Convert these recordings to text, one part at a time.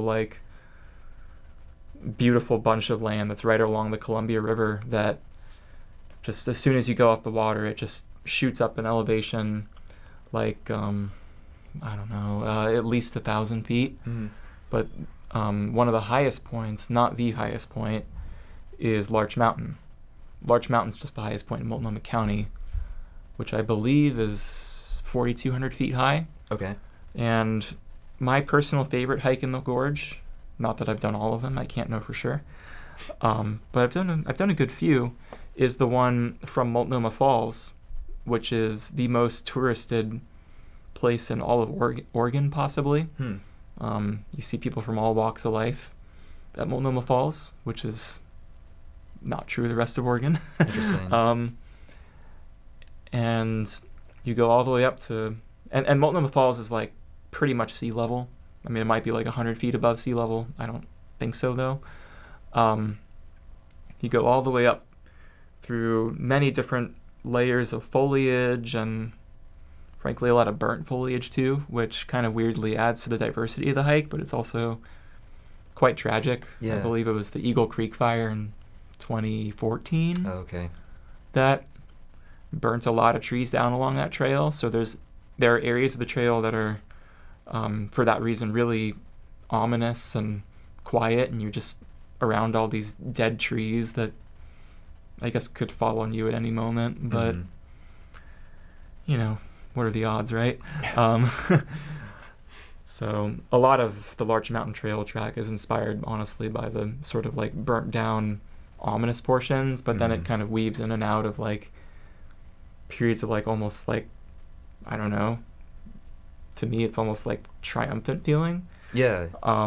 like beautiful bunch of land that's right along the Columbia River that just as soon as you go off the water, it just shoots up in elevation like I don't know, at least 1,000 feet. But one of the highest points, not the highest point, is Larch Mountain. Larch Mountain's just the highest point in Multnomah County, which I believe is 4,200 feet high. Okay. And my personal favorite hike in the gorge, not that I've done all of them, I can't know for sure, but I've done a good few, is the one from Multnomah Falls, which is the most touristed place in all of Oregon, possibly. You see people from all walks of life at Multnomah Falls, which is not true of the rest of Oregon. Interesting. And you go all the way up to, and Multnomah Falls is like pretty much sea level. I mean, it might be like 100 feet above sea level. I don't think so, though. You go all the way up through many different layers of foliage and, frankly, a lot of burnt foliage, too, which kind of weirdly adds to the diversity of the hike, but it's also quite tragic. Yeah. I believe it was the Eagle Creek fire in 2014 Okay. that burnt a lot of trees down along that trail. So there are areas of the trail that are, for that reason, really ominous and quiet, and you're just around all these dead trees that I guess could fall on you at any moment. But, you know, what are the odds, right? So a lot of the Larch Mountain Trail track is inspired, honestly, by the sort of like burnt down, ominous portions, but then it kind of weaves in and out of like periods of like almost like, I don't know, to me it's almost like triumphant feeling. Yeah.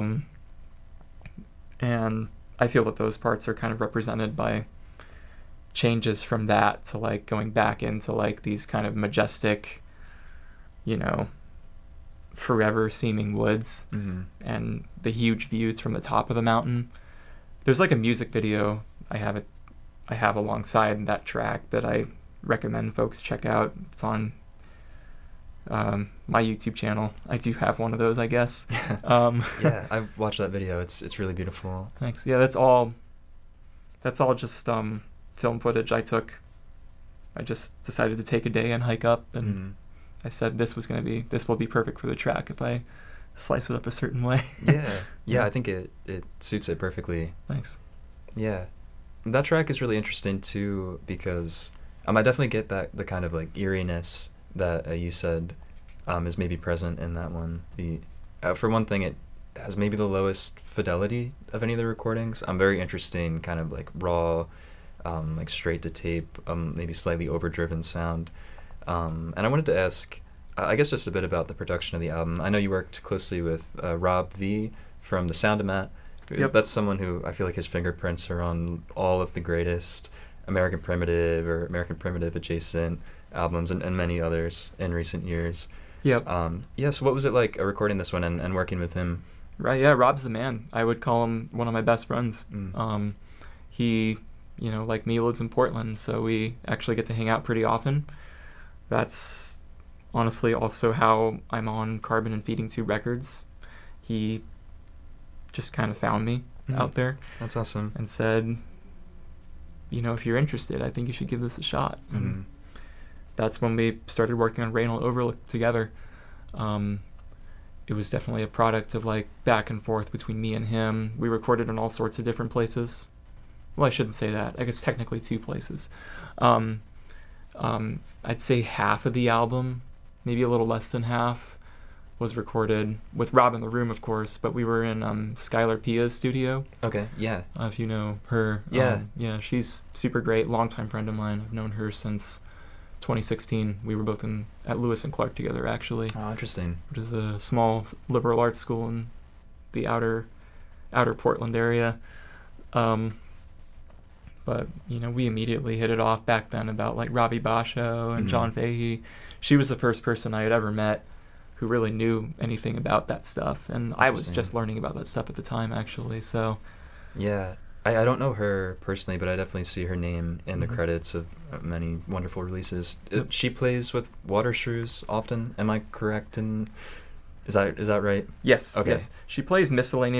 And I feel that those parts are kind of represented by changes from that to like going back into like these kind of majestic, you know, forever seeming woods and the huge views from the top of the mountain. There's like a music video I have alongside that track that I recommend folks check out. It's on my YouTube channel. I do have one of those, I guess. Yeah, I've watched that video. It's really beautiful. Thanks. Yeah, that's all just film footage I took. I just decided to take a day and hike up, and I said this will be perfect for the track if I slice it up a certain way. Yeah, I think it suits it perfectly. Thanks. Yeah, that track is really interesting too because I definitely get the kind of like eeriness that you said is maybe present in that one. For one thing, it has maybe the lowest fidelity of any of the recordings. Very interesting, kind of like raw, like straight to tape, maybe slightly overdriven sound. And I wanted to ask, I guess, just a bit about the production of the album. I know you worked closely with Rob V from The Soundomat. Yep. That's someone who I feel like his fingerprints are on all of the greatest American Primitive or American Primitive adjacent albums and many others in recent years. Yep. So what was it like recording this one and working with him? Right, yeah, Rob's the man. I would call him one of my best friends. He, you know, like me, lives in Portland, so we actually get to hang out pretty often. That's honestly also how I'm on Carbon and Feeding Tube Records. He just kind of found me out there. That's awesome. And said, you know, if you're interested, I think you should give this a shot. And that's when we started working on Raynal Overlook together. It was definitely a product of like back and forth between me and him. We recorded in all sorts of different places. Well, I shouldn't say that. I guess technically 2 places. I'd say half of the album, maybe a little less than half, was recorded with Rob in the room, of course, but we were in Skylar Pia's studio. Okay, yeah. If you know her. Yeah. Yeah, she's super great, longtime friend of mine. I've known her since 2016. We were both at Lewis and Clark together, actually. Oh, interesting. Which is a small liberal arts school in the outer Portland area. But, you know, we immediately hit it off back then about, like, Ravi Basho and John Fahey. She was the first person I had ever met who really knew anything about that stuff. And I was just learning about that stuff at the time, actually, so. Yeah. I don't know her personally, but I definitely see her name in the credits of many wonderful releases. Yep. She plays with Water Shrews often. Am I correct? Is that right? Yes. Okay. Yes. She plays miscellaneous